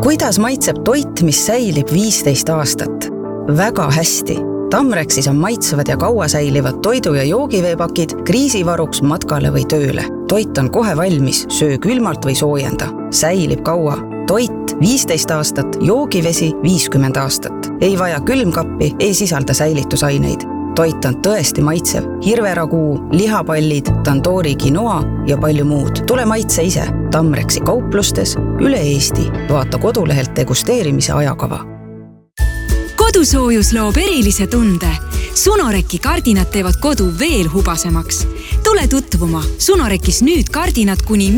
Kuidas maitseb toit, mis säilib 15 aastat? Väga hästi. Tamrexis on maitsevad ja kaua säilivad toidu- ja joogiveepakid kriisivaruks matkale või tööle. Toit on kohe valmis, söö külmalt või soojenda. Säilib kaua. Toit 15 aastat, joogivesi 50 aastat. Ei vaja külmkappi, ei sisalda säilitusaineid. Toit on tõesti maitsev. Hirveraguu, lihapallid, tandoori quinoa ja palju muud. Tule maitse ise. Tamrexi kauplustes üle Eesti. Vaata kodulehelt degusteerimise ajakava. Kodusoojus loob erilise tunde. Sunoreki kardinad teevad kodu veel hubasemaks. Tule tutvuma. Sunorekis nüüd kardinad kuni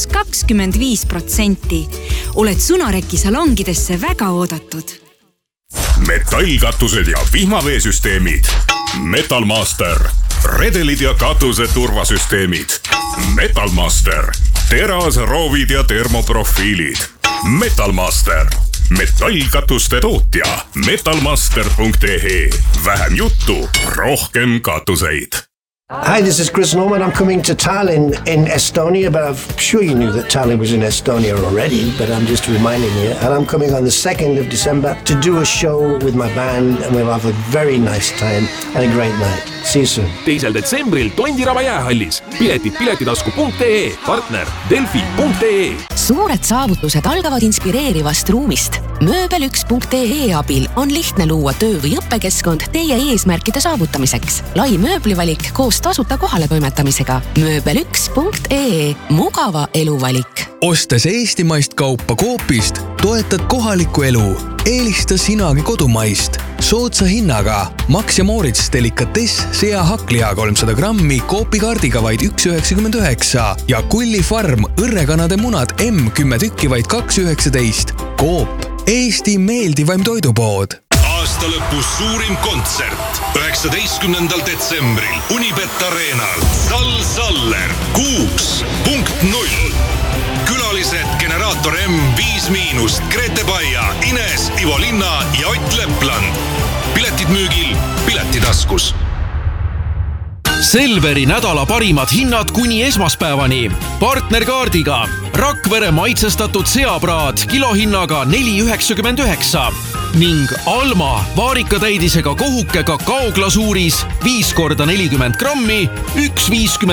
-25%. Oled Sunoreki salongidesse väga oodatud. Metallkatused ja vihmaveesüsteemid. Metalmaster. Redelid ja katuse turvasüsteemid. Metalmaster. Terasroovid ja termoprofiilid. Metalmaster. Metallkatuste tootja. Metalmaster.ee. Vähem juttu, rohkem katuseid. Hi, this is Chris Norman. I'm coming to Tallinn in Estonia, but I'm sure you knew that Tallinn was in Estonia already, but I'm just reminding you. And I'm coming on the 2nd of December to do a show with my band, and we'll have a very nice time and a great night. See you soon. 2. detsembril Tondiraba jäähallis. Piletid piletitasku.ee, partner Delfi.ee. Suured saavutused algavad inspireerivast ruumist. Mööbel1.ee abil on lihtne luua töö- või õppekeskkond teie eesmärkide saavutamiseks. Lai mööblivalik koos tasuta kohaletoimetamisega. Mööbel1.ee. Mugava eluvalik. Ostes eestimaist kaupa Coopist, toetad kohalikku elu. Eelista sinagi kodumaist. Soodsa hinnaga Max ja Moritz delikatess sea hakkliha 300 grammi Coopi kaardiga vaid 1,99 ja Kulli Farm õrrekanade munad M10 tükki vaid 2,19. Coop, Eesti meeldivaim toidupood. Aasta lõpus suurim kontsert 19. detsembril Unibet Arenal. Sall Saller 6.0. Külalised Generaator M, 5-, Grete Baia, Ines, Ivo Linna ja Ott Lepland. Piletid müügil Piletitaskus. Selveri nädala parimad hinnad kuni esmaspäevani. Partnerkaardiga Rakvere maitsestatud seapraad kilohinnaga 4,99 ning Alma vaarikatäidisega kohuke kakaoglasuuris 5 × 40 grammi 1,50